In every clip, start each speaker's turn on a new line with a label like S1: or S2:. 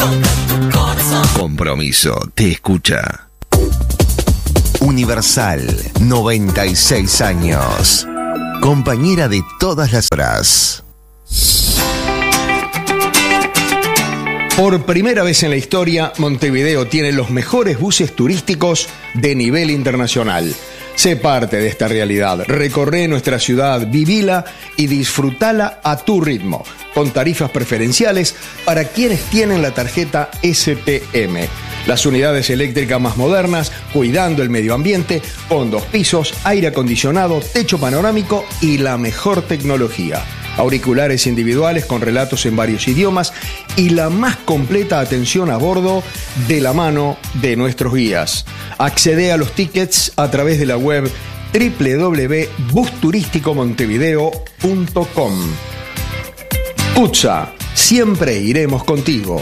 S1: toca tu corazón.
S2: Compromiso te escucha. Universal, 96 años. Compañera de todas las horas.
S3: Por primera vez en la historia, Montevideo tiene los mejores buses turísticos de nivel internacional. Sé parte de esta realidad. Recorre nuestra ciudad, vivila y disfrutala a tu ritmo, con tarifas preferenciales para quienes tienen la tarjeta STM. Las unidades eléctricas más modernas, cuidando el medio ambiente, con 2 pisos, aire acondicionado, techo panorámico y la mejor tecnología. Auriculares individuales con relatos en varios idiomas y la más completa atención a bordo de la mano de nuestros guías. Accede a los tickets a través de la web www.busturisticomontevideo.com. UTSA, siempre iremos contigo.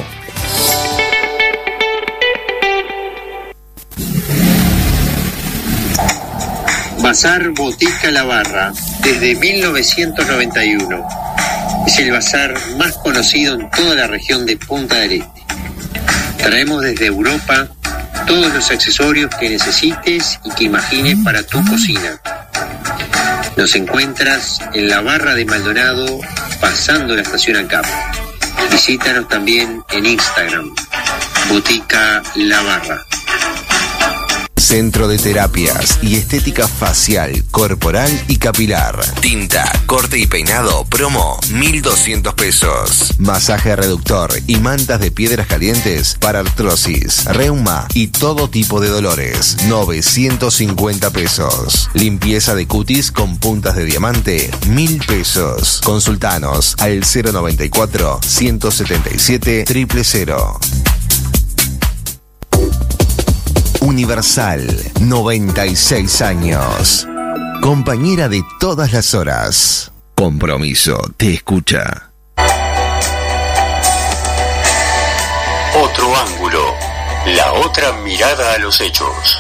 S4: Bazar Botica La Barra, desde 1991. Es el bazar más conocido en toda la región de Punta del Este. Traemos desde Europa todos los accesorios que necesites y que imagines para tu cocina. Nos encuentras en la Barra de Maldonado, pasando la estación ANCAP. Visítanos también en Instagram, Botica La Barra.
S2: Centro de terapias y estética facial, corporal y capilar. Tinta, corte y peinado, promo, 1.200 pesos. Masaje reductor y mantas de piedras calientes para artrosis, reuma y todo tipo de dolores, 950 pesos. Limpieza de cutis con puntas de diamante, 1.000 pesos. Consultanos al 094-177-000. Universal, 96 años. Compañera de todas las horas. Compromiso te escucha.
S5: Otro ángulo, la otra mirada a los hechos.